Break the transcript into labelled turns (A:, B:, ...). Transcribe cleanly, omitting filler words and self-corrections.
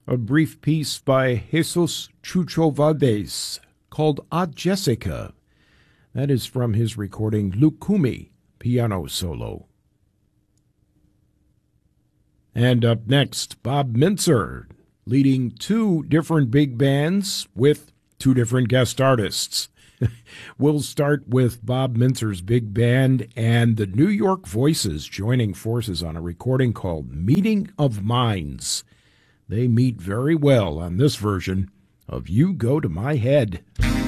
A: a brief piece by Jesus Chucho Valdez called A Jessica. That is from his recording Lucumi, piano solo. And up next, Bob Mintzer, leading two different big bands with two different guest artists. We'll start with Bob Mintzer's big band and the New York Voices joining forces on a recording called Meeting of Minds. They meet very well on this version of You Go to My Head.